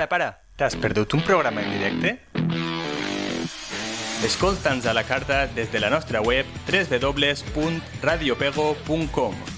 Para. T'has perdut un programa en directe? Escolta'ns a la carta des de la nostra web www.radiopego.com.